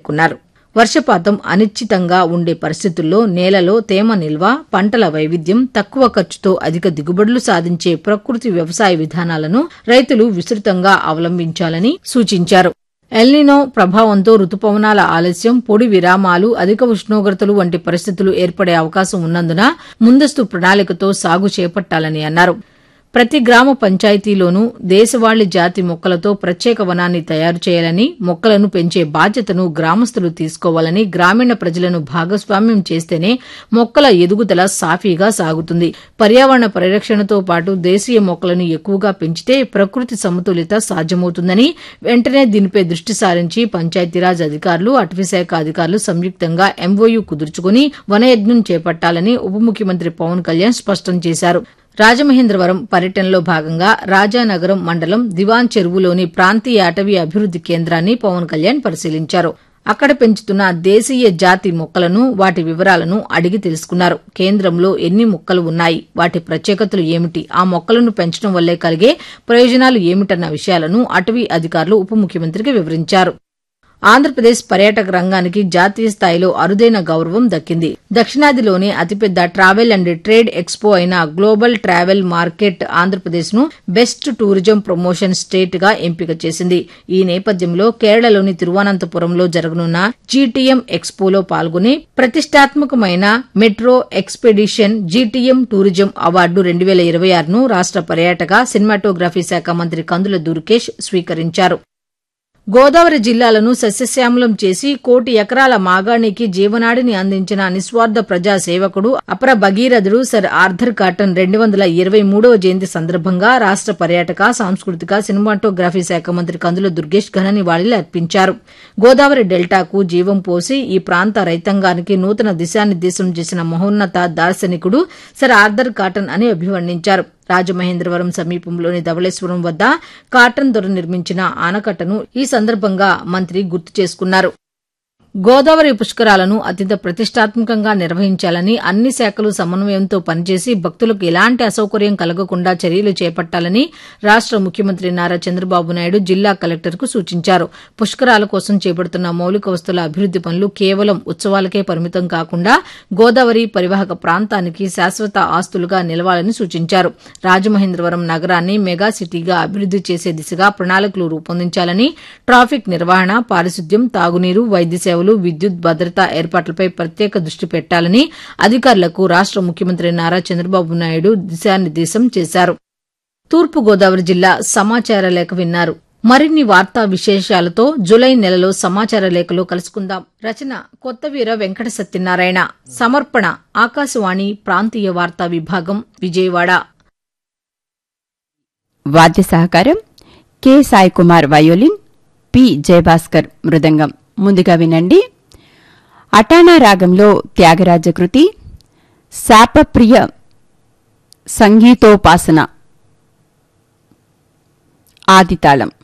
పేర్కొన్నారు. వర్షపాతం అనిశ్చితంగా ఉండే పరిస్థితుల్లో నేలలో తేమ నిల్వ, పంటల వైవిధ్యం, తక్కువ ఖర్చుతో అధిక దిగుబడులు సాధించే ప్రకృతి వ్యవసాయ విధానాలను రైతులు విస్తృతంగా అవలంబించాలని సూచించారు. ఎల్నినో ప్రభావంతో రుతుపవనాల ఆలస్యం, పొడి విరామాలు, అధిక ఉష్ణోగ్రతలు వంటి పరిస్థితులు ఏర్పడే అవకాశం ఉన్నందున ముందస్తు ప్రణాళికతో సాగు చేపట్టాలని అన్నారు. ప్రతి గ్రామ పంచాయతీలోనూ దేశవాళీ జాతి మొక్కలతో ప్రత్యేక వనాన్ని తయారు చేయాలని, మొక్కలను పెంచే బాధ్యతను గ్రామస్తులు తీసుకోవాలని, గ్రామీణ ప్రజలను భాగస్వామ్యం చేస్తేనే మొక్కల ఎదుగుదల సాఫీగా సాగుతుంది. పర్యావరణ పరిరక్షణతో పాటు దేశీయ మొక్కలను ఎక్కువగా పెంచితే ప్రకృతి సమతుల్యత సాధ్యమవుతుందని, వెంటనే దీనిపై దృష్టి సారించి పంచాయతీరాజ్ అధికారులు, అటవీశాఖ అధికారులు సంయుక్తంగా ఎంఓయూ కుదుర్చుకుని వనయజ్ఞం చేపట్టాలని ఉప ముఖ్యమంత్రి పవన్ కళ్యాణ్ స్పష్టం చేశారు. రాజమహేంద్రవరం పర్యటనలో భాగంగా రాజానగరం మండలం దివాన్ చెరువులోని ప్రాంతీయ అటవీ అభివృద్ది కేంద్రాన్ని పవన్ కళ్యాణ్ పరిశీలించారు. అక్కడ పెంచుతున్న దేశీయ జాతి మొక్కలను, వాటి వివరాలను అడిగి తెలుసుకున్నారు. కేంద్రంలో ఎన్ని మొక్కలు ఉన్నాయి, వాటి ప్రత్యేకతలు ఏమిటి, ఆ మొక్కలను పెంచడం వల్లే కలిగే ప్రయోజనాలు ఏమిటన్న విషయాలను అటవీ అధికారులు ఉప ముఖ్యమంత్రికి వివరించారు. ఆంధ్రప్రదేశ్ పర్యాటక రంగానికి జాతీయ స్థాయిలో అరుదైన గౌరవం దక్కింది. దక్షిణాదిలోనే అతిపెద్ద ట్రావెల్ అండ్ ట్రేడ్ ఎక్స్పో అయిన గ్లోబల్ ట్రావెల్ మార్కెట్ ఆంధ్రప్రదేశ్ ను బెస్ట్ టూరిజం ప్రమోషన్ స్టేట్ గా ఎంపిక చేసింది. ఈ నేపథ్యంలో కేరళలోని తిరువనంతపురంలో జరగనున్న జీటీఎం ఎక్స్పోలో పాల్గొని ప్రతిష్టాత్మకమైన metro expedition GTM tourism award 2026ను రాష్ట పర్యాటక సినిమాటోగ్రఫీ శాఖ మంత్రి కందుల దుర్గేష్ స్వీకరించారు. గోదావరి జిల్లాలను సస్యశ్యామలం చేసి 1 కోటి ఎకరాల మాగాణికి జీవనాడిని అందించిన నిస్వార్థ ప్రజా సేవకుడు అపర భగీరథుడు సర్ ఆర్థర్ కాటన్ 223వ జయంతి సందర్భంగా రాష్ట పర్యాటక, సాంస్కృతిక, సినిమాటోగ్రఫీ శాఖ మంత్రి కందుల దుర్గేష్ ఘన నివాళులు అర్పించారు. గోదావరి డెల్టాకు జీవం పోసి ఈ ప్రాంత రైతాంగానికి నూతన దిశానిర్దేశం చేసిన మహోన్నత దార్శనికుడు సర్ ఆర్థర్ కాటన్ అని అభివర్ణించారు. రాజమహేంద్రవరం సమీపంలోని ధవళేశ్వరం వద్ద కాటన్ దొర నిర్మించిన ఆనకట్టను ఈ సందర్భంగా మంత్రి గుర్తు చేసుకున్నారు. గోదావరి పుష్కరాలను అత్యంత ప్రతిష్టాత్మకంగా నిర్వహించాలని, అన్ని శాఖలు సమన్వయంతో పనిచేసి భక్తులకు ఎలాంటి అసౌకర్యం కలగకుండా చర్యలు చేపట్టాలని రాష్ట ముఖ్యమంత్రి నారా చంద్రబాబు నాయుడు జిల్లా కలెక్టర్కు సూచించారు. పుష్కరాల కోసం చేపడుతున్న మౌలిక వస్తువుల అభివృద్ది పనులు కేవలం ఉత్సవాలకే పరిమితం కాకుండా గోదావరి పరివాహక ప్రాంతానికి శాశ్వత ఆస్తులుగా నిలవాలని సూచించారు. రాజమహేంద్రవరం నగరాన్ని మెగా సిటీగా అభివృద్ది చేసే దిశగా ప్రణాళికలు రూపొందించాలని, ట్రాఫిక్ నిర్వహణ, పారిశుద్ధ్యం, తాగునీరు, వైద్య సేవలు, విద్యుత్ భద్రతా ఏర్పాట్లపై ప్రత్యేక దృష్టి పెట్టాలని అధికారులకు రాష్ట ముఖ్యమంత్రి నారా చంద్రబాబు నాయుడు దిశానిర్దేశం చేశారు. తూర్పు గోదావరి జిల్లా సమాచార లేఖ విన్నారు. మరిన్ని వార్తా విశేషాలతో జులై నెలలో సమాచార లేఖలో కలుసుకుందాం. రచన కొత్తవీర వెంకట సత్యనారాయణ. సమర్పణ ఆకాశవాణి ప్రాంతీయ వార్తా విభాగం, విజయవాడ. వాద్య సహకారం K Sai Kumar violin, P Jayabhaskar మృదంగం. ముందుగా వినండి అటానా రాగంలో త్యాగరాజ కృతి శాపప్రియ సంగీతోపాసన ఆదితాళం.